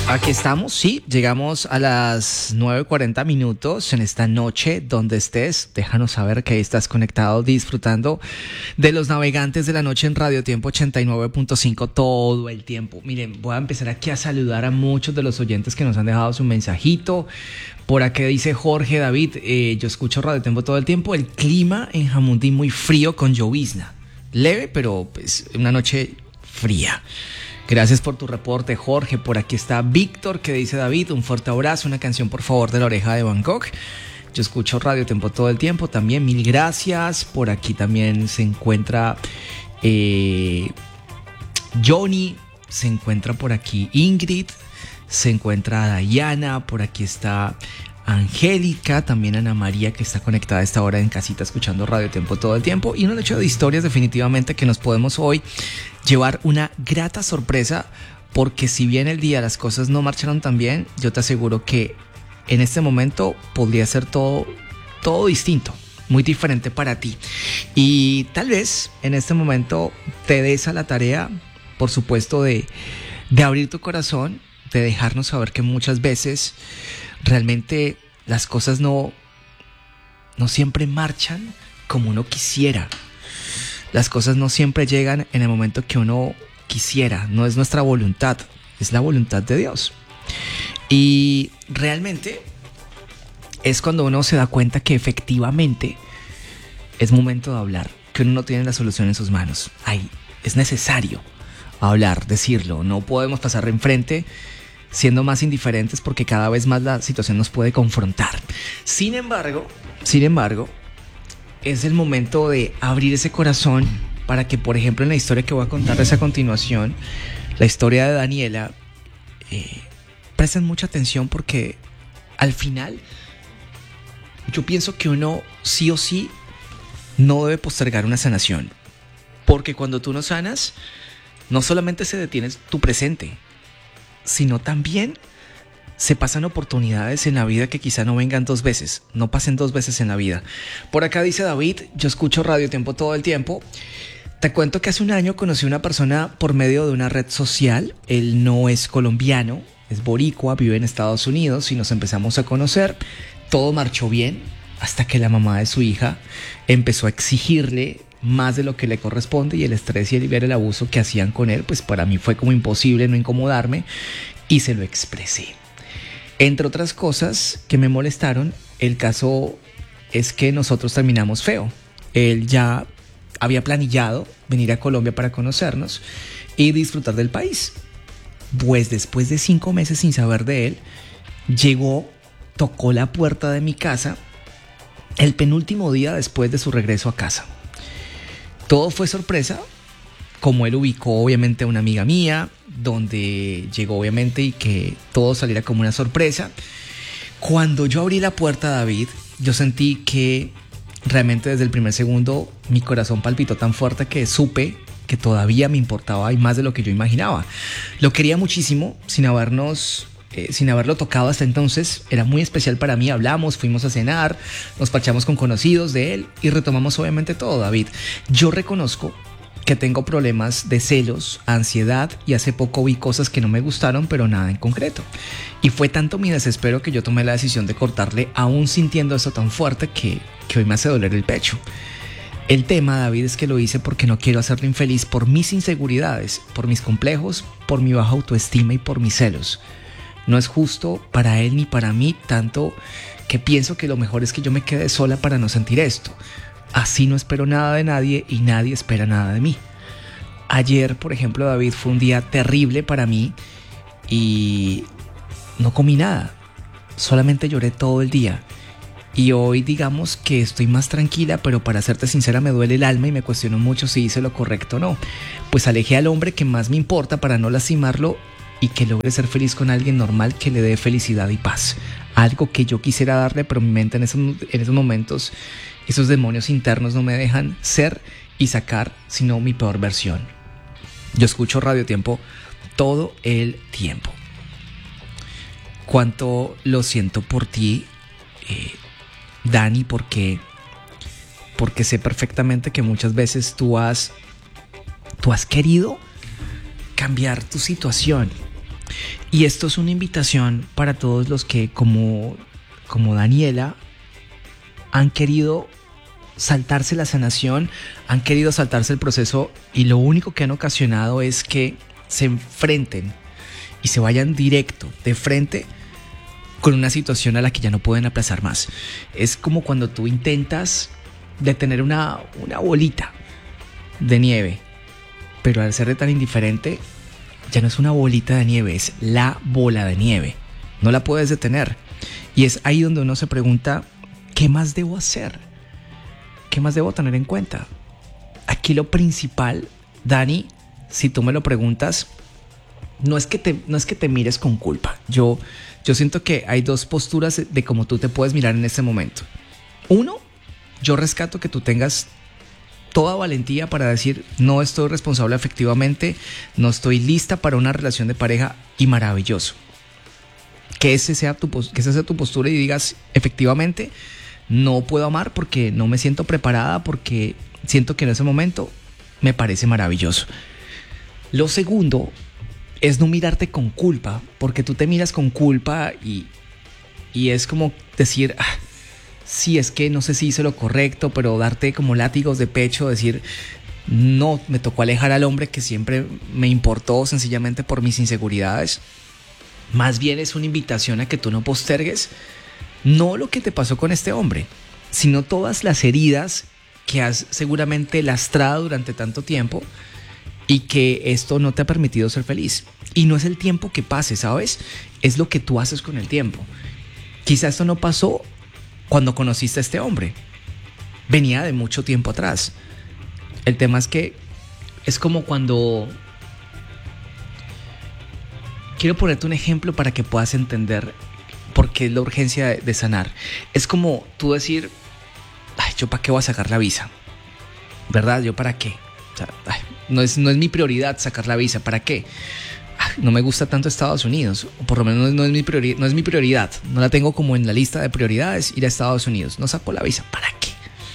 Aquí estamos, sí, llegamos a las 9:40 en esta noche. Donde estés, déjanos saber que ahí estás conectado, disfrutando de los navegantes de la noche en Radio Tiempo 89.5 todo el tiempo. Miren, voy a empezar aquí a saludar a muchos de los oyentes que nos han dejado su mensajito. Por aquí dice Jorge David, yo escucho Radio Tiempo todo el tiempo. El clima en Jamundí muy frío con llovizna. Leve, pero pues una noche fría. Gracias por tu reporte, Jorge. Por aquí está Víctor, que dice: David, un fuerte abrazo, una canción por favor de La Oreja de Van Gogh. Yo escucho Radio Tiempo todo el tiempo también, mil gracias. Por aquí también se encuentra Johnny, se encuentra por aquí Ingrid, se encuentra Dayana, por aquí está Angélica, también Ana María, que está conectada a esta hora en casita escuchando Radio Tiempo todo el tiempo. Y un hecho de historias definitivamente que nos podemos hoy llevar una grata sorpresa, porque si bien el día las cosas no marcharon tan bien, yo te aseguro que en este momento podría ser todo distinto, muy diferente para ti. Y tal vez en este momento te des a la tarea, por supuesto, de abrir tu corazón, de dejarnos saber que muchas veces realmente las cosas no siempre marchan como uno quisiera. Las cosas no siempre llegan en el momento que uno quisiera. No es nuestra voluntad, es la voluntad de Dios. Y realmente es cuando uno se da cuenta que efectivamente es momento de hablar, que uno no tiene la solución en sus manos. Ay, es necesario hablar, decirlo. No podemos pasar enfrente siendo más indiferentes, porque cada vez más la situación nos puede confrontar. Sin embargo, es el momento de abrir ese corazón para que, por ejemplo, en la historia que voy a contarles a continuación, la historia de Daniela, presten mucha atención, porque al final yo pienso que uno sí o sí no debe postergar una sanación, porque cuando tú no sanas, no solamente se detiene tu presente, sino también se pasan oportunidades en la vida que quizá no vengan dos veces, no pasen dos veces en la vida. Por acá dice David, yo escucho Radio Tiempo todo el tiempo. Te cuento que hace un año conocí a una persona por medio de una red social. Él no es colombiano, es boricua, vive en Estados Unidos, y nos empezamos a conocer. Todo marchó bien hasta que la mamá de su hija empezó a exigirle más de lo que le corresponde, y el estrés y el abuso que hacían con él, pues para mí fue como imposible no incomodarme, y se lo expresé. Entre otras cosas que me molestaron, el caso es que nosotros terminamos feo. Él ya había planillado venir a Colombia para conocernos y disfrutar del país. Pues después de 5 meses sin saber de él, llegó, tocó la puerta de mi casa el penúltimo día después de su regreso a casa. Todo fue sorpresa, como él ubicó obviamente a una amiga mía, donde llegó obviamente, y que todo saliera como una sorpresa. Cuando yo abrí la puerta, David, yo sentí que realmente desde el primer segundo mi corazón palpitó tan fuerte que supe que todavía me importaba y más de lo que yo imaginaba. Lo quería muchísimo, sin haberlo tocado hasta entonces. Era muy especial para mí. Hablamos, fuimos a cenar, nos parchamos con conocidos de él y retomamos obviamente todo, David. Yo reconozco que tengo problemas de celos, ansiedad, y hace poco vi cosas que no me gustaron, pero nada en concreto. Y fue tanto mi desespero que yo tomé la decisión de cortarle, aún sintiendo eso tan fuerte que hoy me hace doler el pecho. El tema, David, es que lo hice porque no quiero hacerlo infeliz, por mis inseguridades, por mis complejos, por mi baja autoestima y por mis celos. No es justo para él ni para mí, tanto que pienso que lo mejor es que yo me quede sola para no sentir esto. Así no espero nada de nadie y nadie espera nada de mí. Ayer, por ejemplo, David, fue un día terrible para mí y no comí nada. Solamente lloré todo el día. Y hoy digamos que estoy más tranquila, pero para serte sincera me duele el alma y me cuestiono mucho si hice lo correcto o no. Pues alejé al hombre que más me importa para no lastimarlo y que logre ser feliz con alguien normal que le dé felicidad y paz. Algo que yo quisiera darle, pero mi mente en esos momentos, esos demonios internos no me dejan ser y sacar sino mi peor versión. Yo escucho Radio Tiempo todo el tiempo. Cuánto lo siento por ti, Dani, porque sé perfectamente que muchas veces tú has querido cambiar tu situación Y esto es una invitación para todos los que, como Daniela, han querido saltarse la sanación, han querido saltarse el proceso, y lo único que han ocasionado es que se enfrenten y se vayan directo, de frente, con una situación a la que ya no pueden aplazar más. Es como cuando tú intentas detener una bolita de nieve, pero al ser tan indiferente, ya no es una bolita de nieve, es la bola de nieve. No la puedes detener. Y es ahí donde uno se pregunta, ¿qué más debo hacer? ¿Qué más debo tener en cuenta? Aquí lo principal, Dani, si tú me lo preguntas, no es que te mires con culpa. Yo siento que hay dos posturas de cómo tú te puedes mirar en este momento. Uno, yo rescato que tú tengas toda valentía para decir, no estoy responsable afectivamente, no estoy lista para una relación de pareja, y maravilloso. Que esa sea tu postura y digas, efectivamente, no puedo amar porque no me siento preparada, porque siento que en ese momento me parece maravilloso. Lo segundo es no mirarte con culpa, porque tú te miras con culpa y es como decir, sí, es que no sé si hice lo correcto, pero darte como látigos de pecho, decir, no, me tocó alejar al hombre que siempre me importó sencillamente por mis inseguridades. Más bien es una invitación a que tú no postergues no lo que te pasó con este hombre, sino todas las heridas que has seguramente lastrado durante tanto tiempo y que esto no te ha permitido ser feliz. Y no es el tiempo que pase, ¿sabes? Es lo que tú haces con el tiempo. Quizá esto no pasó cuando conociste a este hombre. Venía de mucho tiempo atrás. El tema es que es como cuando... Quiero ponerte un ejemplo para que puedas entender por qué es la urgencia de sanar. Es como tú decir, ay, ¿yo para qué voy a sacar la visa? ¿Verdad? ¿Yo para qué? O sea, ay, no es mi prioridad sacar la visa. ¿Para qué? Ay, no me gusta tanto Estados Unidos. O por lo menos no es mi prioridad. No la tengo como en la lista de prioridades ir a Estados Unidos. No saco la visa. ¿Para qué?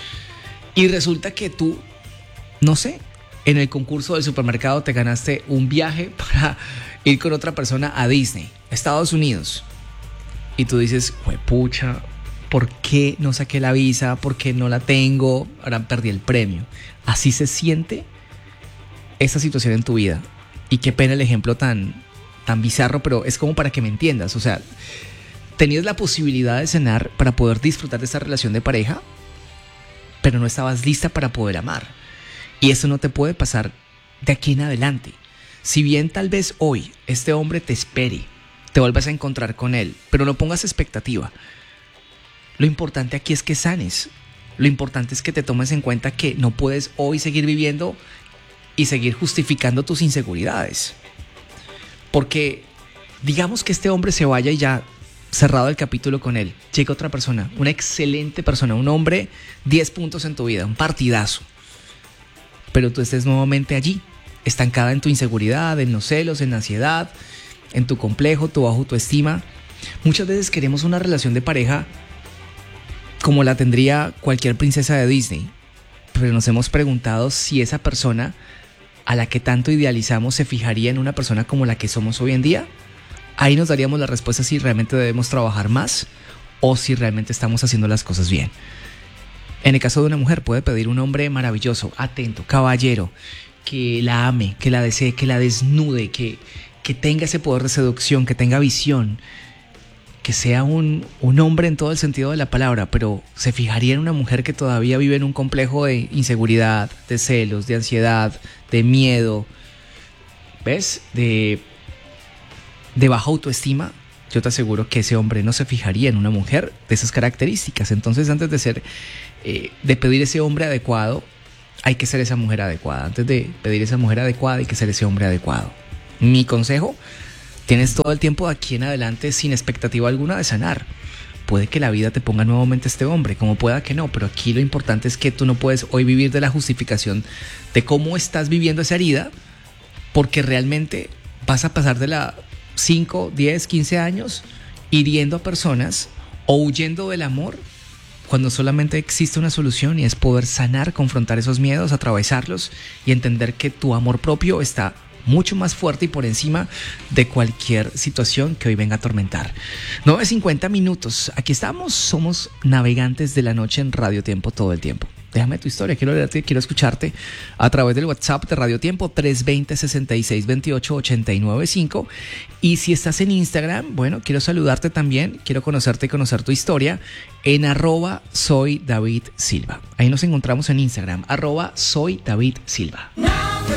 Y resulta que tú, no sé, en el concurso del supermercado te ganaste un viaje para ir con otra persona a Disney, Estados Unidos. Y tú dices, pucha, ¿por qué no saqué la visa? ¿Por qué no la tengo? Ahora perdí el premio. Así se siente esta situación en tu vida. Y qué pena el ejemplo tan bizarro, pero es como para que me entiendas. O sea, tenías la posibilidad de cenar para poder disfrutar de esta relación de pareja, pero no estabas lista para poder amar. Y eso no te puede pasar de aquí en adelante. Si bien tal vez hoy este hombre te espere, te vuelvas a encontrar con él, pero no pongas expectativa. Lo importante aquí es que sanes. Lo importante es que te tomes en cuenta que no puedes hoy seguir viviendo y seguir justificando tus inseguridades. Porque digamos que este hombre se vaya y ya cerrado el capítulo con él, llega otra persona, una excelente persona, un hombre 10 puntos en tu vida, un partidazo. Pero tú estés nuevamente allí, estancada en tu inseguridad, en los celos, en la ansiedad, en tu complejo, tu baja autoestima. Muchas veces queremos una relación de pareja como la tendría cualquier princesa de Disney, pero nos hemos preguntado si esa persona a la que tanto idealizamos se fijaría en una persona como la que somos hoy en día. Ahí nos daríamos la respuesta si realmente debemos trabajar más o si realmente estamos haciendo las cosas bien. En el caso de una mujer, puede pedir un hombre maravilloso, atento, caballero, que la ame, que la desee, que la desnude, que tenga ese poder de seducción, que tenga visión, que sea un hombre en todo el sentido de la palabra, pero se fijaría en una mujer que todavía vive en un complejo de inseguridad, de celos, de ansiedad, de miedo, ¿ves? De baja autoestima. Yo te aseguro que ese hombre no se fijaría en una mujer de esas características. Entonces, antes de pedir ese hombre adecuado, hay que ser esa mujer adecuada. Antes de pedir esa mujer adecuada, hay que ser ese hombre adecuado. Mi consejo: tienes todo el tiempo de aquí en adelante sin expectativa alguna de sanar. Puede que la vida te ponga nuevamente este hombre, como pueda que no, pero aquí lo importante es que tú no puedes hoy vivir de la justificación de cómo estás viviendo esa herida, porque realmente vas a pasar de la 5, 10, 15 años hiriendo a personas o huyendo del amor, cuando solamente existe una solución, y es poder sanar, confrontar esos miedos, atravesarlos y entender que tu amor propio está mucho más fuerte y por encima de cualquier situación que hoy venga a atormentar. 9:50 minutos. Aquí estamos, somos navegantes de la noche en Radio Tiempo todo el tiempo. Déjame tu historia, quiero leerte, quiero escucharte a través del WhatsApp de Radio Tiempo 320-6628-895. Y si estás en Instagram, bueno, quiero saludarte también, quiero conocerte y conocer tu historia en @soydavidsilva. Ahí nos encontramos en Instagram, @soydavidsilva.